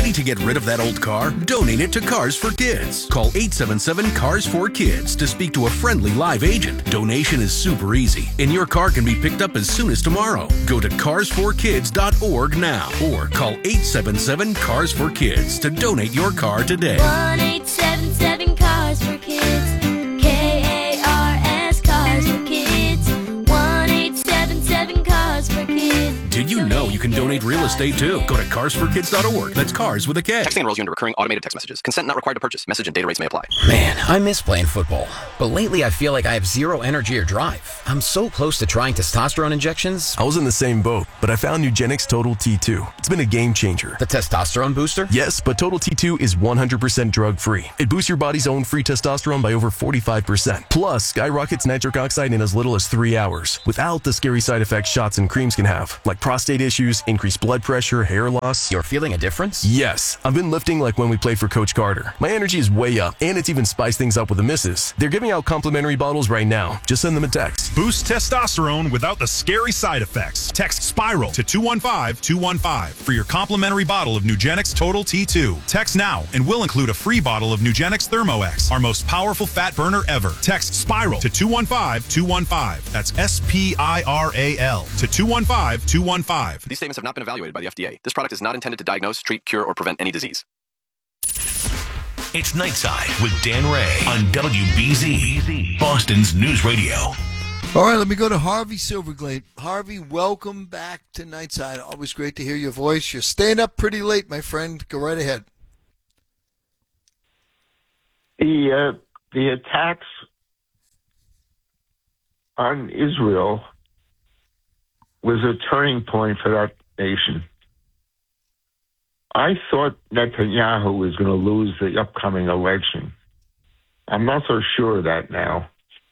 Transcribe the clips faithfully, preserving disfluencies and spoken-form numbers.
Ready to get rid of that old car? Donate it to Cars for Kids. Call eight seven seven, C A R S four kids to speak to a friendly live agent. Donation is super easy, and your car can be picked up as soon as tomorrow. Go to cars for kids dot org now or call eight seven seven, C A R S four kids to donate your car today. one eight seven seven, cars for kids. K A R S, Cars for Kids. one eight seven seven, cars for kids. Did you know you can donate real estate too? Go to cars for kids dot org. That's cars with a K. Texting enrolls you into recurring automated text messages. Consent not required to purchase. Message and data rates may apply. Man, I miss playing football. But lately I feel like I have zero energy or drive. I'm so close to trying testosterone injections. I was in the same boat, but I found Nugenix Total T two. It's been a game changer. The testosterone booster? Yes, but Total T two is one hundred percent drug-free. It boosts your body's own free testosterone by over forty-five percent. Plus, skyrockets nitric oxide in as little as three hours, without the scary side effects shots and creams can have, like prostate issues, increased blood pressure, hair loss. You're feeling a difference? Yes. I've been lifting like when we played for Coach Carter. My energy is way up, and it's even spiced things up with the missus. They're giving out complimentary bottles right now. Just send them a text. Boost testosterone without the scary side effects. Text SPIRAL to two one five two one five for your complimentary bottle of Nugenix Total T two. Text now, and we'll include a free bottle of Nugenix ThermoX, our most powerful fat burner ever. Text SPIRAL to two one five two one five. That's S P I R A L to two one five two one five. These statements have not been evaluated by the F D A. This product is not intended to diagnose, treat, cure, or prevent any disease. It's Nightside with Dan Ray on W B Z, Boston's News Radio. All right, let me go to Harvey Silverglade. Harvey, welcome back to Nightside. Always great to hear your voice. You're staying up pretty late, my friend. Go right ahead. The uh, the attacks on Israel was a turning point for that nation. I thought Netanyahu was going to lose the upcoming election. I'm not so sure of that now.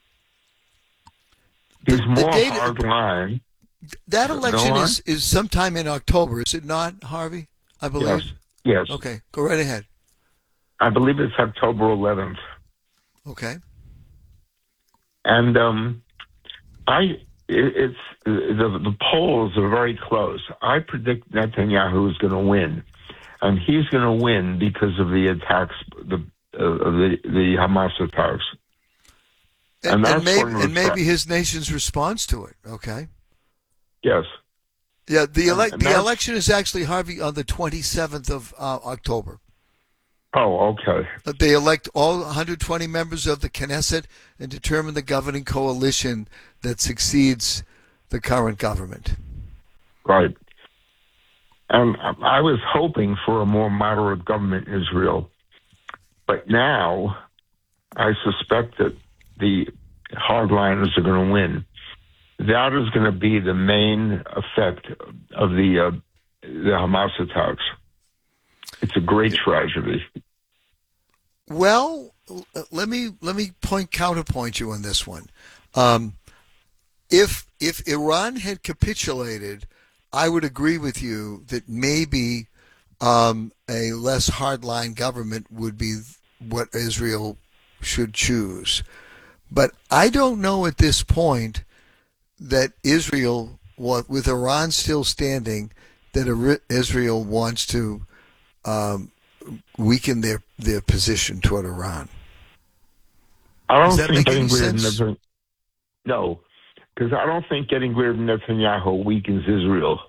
He's more hardline. That election is, is sometime in October, is it not, Harvey? I believe. Yes. Yes. Okay, go right ahead. I believe it's October eleventh. Okay. And um, I, it, it's the the polls are very close. I predict Netanyahu is going to win, and he's going to win because of the attacks, the uh, the the Hamas attacks. And, and, and, maybe, and maybe his nation's response to it. Okay. Yes. Yeah. The ele- and, and the election is actually, Harvey, on the twenty-seventh of uh, October. Oh, okay. They elect all one hundred twenty members of the Knesset and determine the governing coalition that succeeds the current government. Right. And I was hoping for a more moderate government in Israel. But now I suspect that the hardliners are going to win. That is going to be the main effect of the uh, the Hamas attacks. It's a great tragedy. Well, let me let me point counterpoint you on this one. Um, if if Iran had capitulated, I would agree with you that maybe um, a less hardline government would be what Israel should choose. But I don't know at this point that Israel, with Iran still standing, that Israel wants to um, weaken their, their position toward Iran. I don't Does that think make getting any rid sense? of Netanyahu, no, because I don't think getting rid of Netanyahu weakens Israel.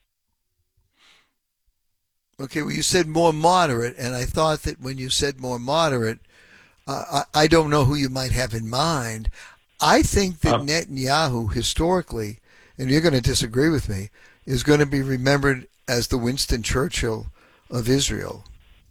Okay, well, you said more moderate, and I thought that when you said more moderate, uh, I, I don't know who you might have in mind. I think that Uh, Netanyahu, historically, and you're going to disagree with me, is going to be remembered as the Winston Churchill of Israel.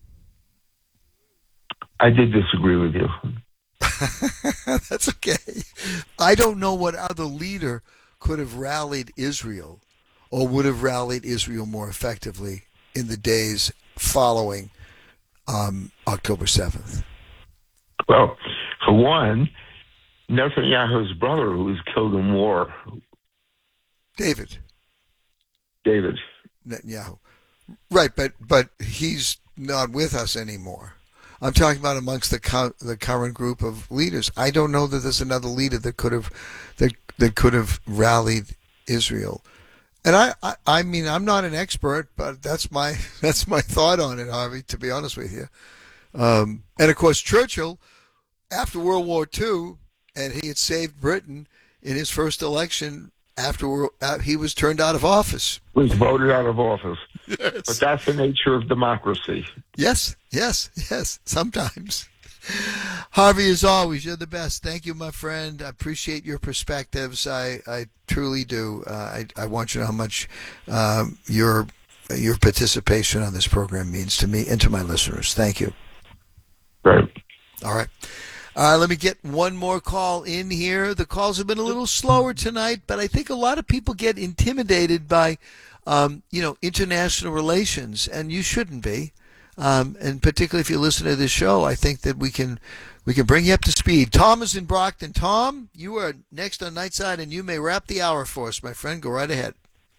I did disagree with you. That's okay. I don't know what other leader could have rallied Israel or would have rallied Israel more effectively in the days following um, October seventh. Well, for one, Netanyahu's brother, who was killed in war, David David. Netanyahu. Right, but but he's not with us anymore. I'm talking about amongst the co- the current group of leaders. I don't know that there's another leader that could have that that could have rallied Israel And I, I, I mean, I'm not an expert, but that's my that's my thought on it, Harvey, to be honest with you. Um, and, of course, Churchill, after World War Two, and he had saved Britain in his first election after he was turned out of office. Was voted out of office. Yes. But that's the nature of democracy. Yes, yes, yes, sometimes. Harvey, as always, you're the best. Thank you, my friend. I appreciate your perspectives. I, I truly do. Uh, I, I want you to know how much um, your your participation on this program means to me and to my listeners. Thank you. Right. All right. Uh, let me get one more call in here. The calls have been a little slower tonight, but I think a lot of people get intimidated by, um, you know, international relations, and you shouldn't be. Um, and particularly if you listen to this show, I think that we can we can bring you up to speed. Tom is in Brockton. Tom, you are next on Nightside, and you may wrap the hour for us, my friend. Go right ahead.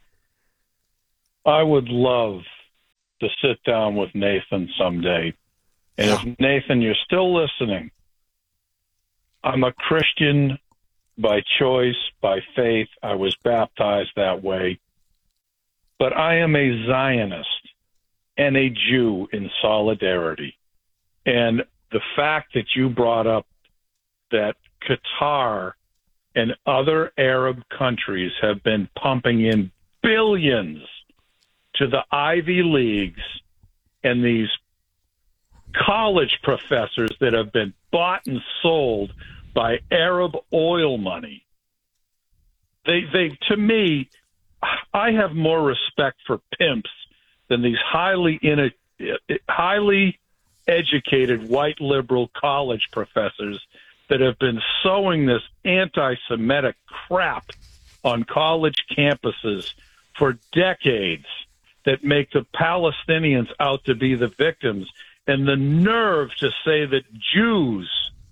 I would love to sit down with Nathan someday. And Yeah. if, Nathan, you're still listening, I'm a Christian by choice, by faith. I was baptized that way. But I am a Zionist and a Jew in solidarity. And the fact that you brought up that Qatar and other Arab countries have been pumping in billions to the Ivy Leagues and these college professors that have been bought and sold by Arab oil money. They, they, to me, I have more respect for pimps than these highly in highly educated white liberal college professors that have been sowing this anti-Semitic crap on college campuses for decades that make the Palestinians out to be the victims, and the nerve to say that Jews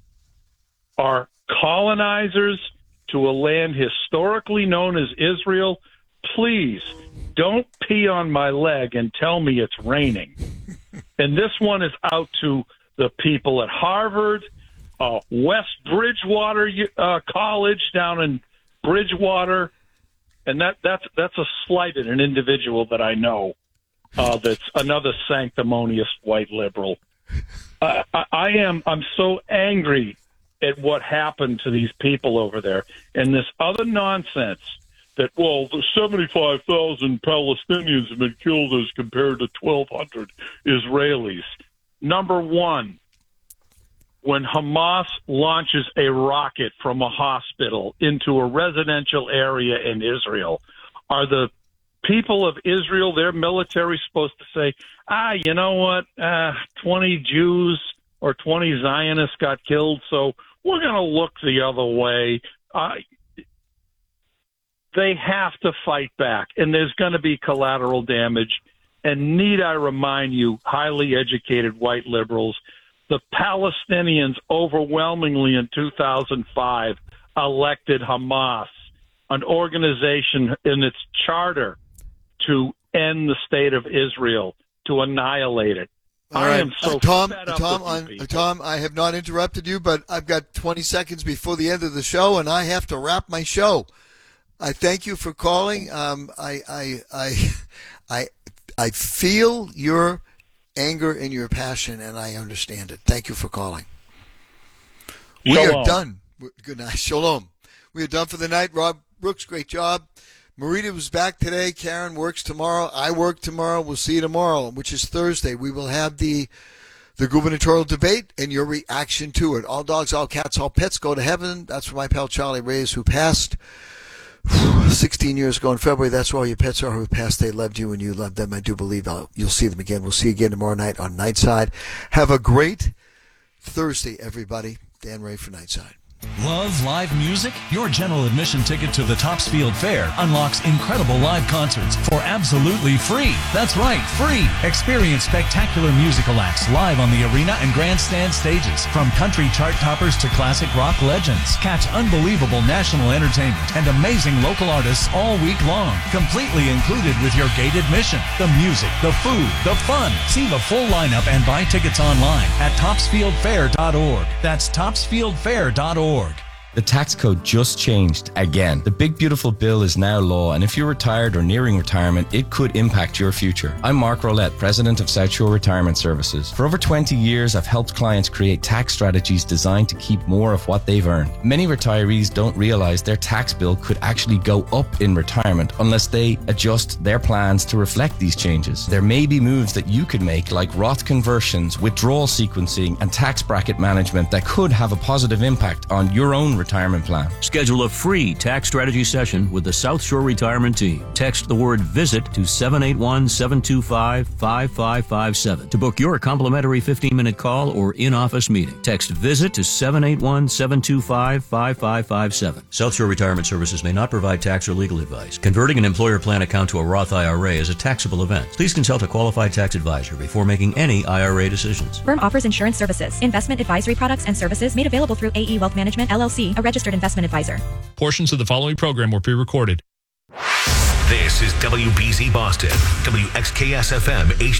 are colonizers to a land historically known as Israel. Please don't pee on my leg and tell me it's raining. And this one is out to the people at Harvard, uh, West Bridgewater uh, College down in Bridgewater, and that that's that's a slight at an individual that I know uh, that's another sanctimonious white liberal. Uh, I, I am I'm so angry at what happened to these people over there, and this other nonsense that, well, the seventy-five thousand Palestinians have been killed as compared to twelve hundred Israelis. Number one, when Hamas launches a rocket from a hospital into a residential area in Israel, are the people of Israel, their military, supposed to say, ah, you know what, uh, twenty Jews or twenty Zionists got killed, so we're going to look the other way? Uh, They have to fight back, and there's going to be collateral damage. And need I remind you, highly educated white liberals, the Palestinians overwhelmingly in two thousand five elected Hamas, an organization in its charter to end the state of Israel, to annihilate it. All I right. am so uh, Tom, fed up Tom, with you on, people. Tom, I have not interrupted you, but I've got twenty seconds before the end of the show, and I have to wrap my show. I thank you for calling. Um, I, I, I, I, I feel your anger and your passion, and I understand it. Thank you for calling. We Shalom. are done. Good night. Shalom. We are done for the night. Rob Brooks, great job. Marita was back today. Karen works tomorrow. I work tomorrow. We'll see you tomorrow, which is Thursday. We will have the the gubernatorial debate and your reaction to it. All dogs, all cats, all pets go to heaven. That's for my pal Charlie Reyes, who passed sixteen years ago in February. That's where all your pets are who passed. They loved you and you loved them. I do believe I'll, you'll see them again. We'll see you again tomorrow night on Nightside. Have a great Thursday, everybody. Dan Ray for Nightside. Love live music? Your general admission ticket to the Topsfield Fair unlocks incredible live concerts for absolutely free. That's right, free. Experience spectacular musical acts live on the arena and grandstand stages. From country chart toppers to classic rock legends. Catch unbelievable national entertainment and amazing local artists all week long. Completely included with your gate admission. The music, the food, the fun. See the full lineup and buy tickets online at topsfield fair dot org. That's topsfield fair dot org. The tax code just changed again. The big beautiful bill is now law, and if you're retired or nearing retirement, it could impact your future. I'm Mark Rolette, president of South Shore Retirement Services. For over twenty years, I've helped clients create tax strategies designed to keep more of what they've earned. Many retirees don't realize their tax bill could actually go up in retirement unless they adjust their plans to reflect these changes. There may be moves that you could make, like Roth conversions, withdrawal sequencing, and tax bracket management that could have a positive impact on your own retirement plan. Schedule a free tax strategy session with the South Shore Retirement Team. Text the word VISIT to seven eight one, seven two five, five five five seven to book your complimentary fifteen-minute call or in-office meeting. Text VISIT to seven eight one, seven two five, five five five seven. South Shore Retirement Services may not provide tax or legal advice. Converting an employer plan account to a Roth I R A is a taxable event. Please consult a qualified tax advisor before making any I R A decisions. Firm offers insurance services, investment advisory products and services made available through A E Wealth Management, L L C, a registered investment advisor. Portions of the following program were pre-recorded. This is W B Z Boston, W X K S F M H